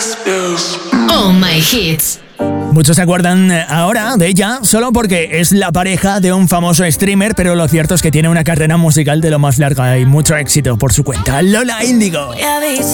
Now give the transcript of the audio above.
Oh My Hits. Muchos se acuerdan ahora de ella solo porque es la pareja de un famoso streamer, pero lo cierto es que tiene una carrera musical de lo más larga y mucho éxito por su cuenta. Lola Índigo. Voy a avisar